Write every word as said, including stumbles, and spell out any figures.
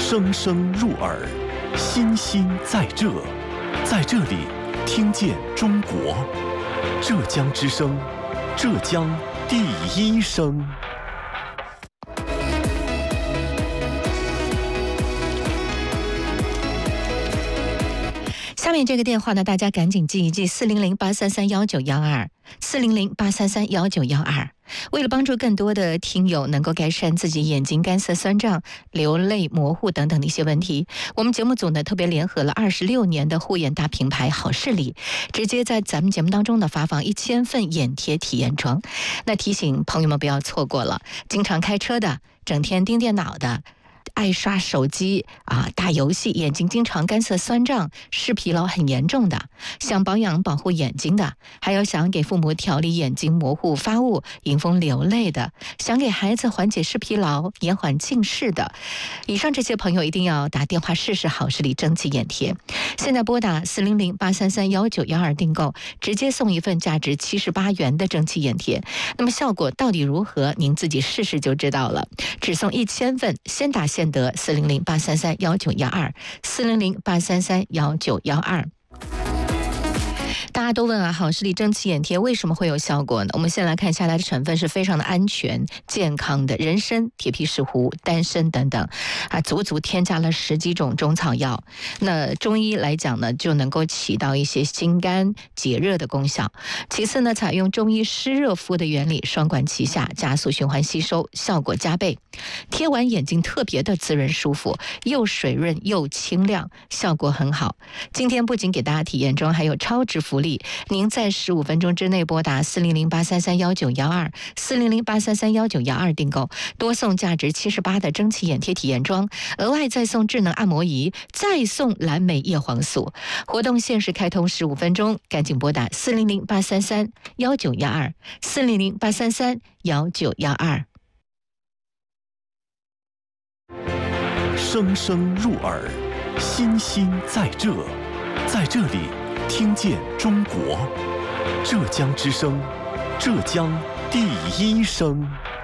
声声入耳，心心在这，在这里听见中国。浙江之声，浙江第一声。 下面这个电话呢，大家赶紧记一记：四零零八三三幺九幺二，四零零八三三幺九幺二。为了帮助更多的听友能够改善自己眼睛干涩、酸胀、流泪、模糊等等的一些问题，我们节目组呢特别联合了二十六年的护眼大品牌好视力，直接在咱们节目当中呢发放一千份眼贴体验装。那提醒朋友们不要错过了，经常开车的、整天盯电脑的、爱刷手机啊、打游戏，眼睛经常干涩酸胀、视疲劳很严重的，想保养保护眼睛的，还有想给父母调理眼睛模糊发物、迎风流泪的，想给孩子缓解视疲劳、延缓近视的，以上这些朋友一定要打电话试试好视力蒸汽眼贴。现在拨打四零零八三三幺九幺二订购，直接送一份价值七十八元的蒸汽眼贴。那么效果到底如何？您自己试试就知道了。只送一千份，先打先得。四零零八三三幺九幺二，四零零八三三幺九幺二。大家都问啊，好视力蒸汽眼贴为什么会有效果呢？我们先来看下来的成分是非常的安全健康的，人参、铁皮石斛、丹参等等啊，足足添加了十几种中草药。那中医来讲呢，就能够起到一些心肝解热的功效。其次呢，采用中医湿热敷的原理，双管齐下，加速循环吸收，效果加倍。贴完眼睛特别的滋润舒服，又水润又清亮，效果很好。今天不仅给大家体验装，还有超值福利。您在十五分钟之内拨打四零零八三三幺九幺二，四零零八三三幺九幺二订购，多送价值七十八的蒸汽眼贴体验装，额外再送智能按摩仪，再送蓝莓叶黄素。活动限时开通十五分钟，赶紧拨打四零零八三三幺九幺二，四零零八三三幺九幺二。 声声入耳，心心在这，在这里听见中国。浙江之声，浙江第一声。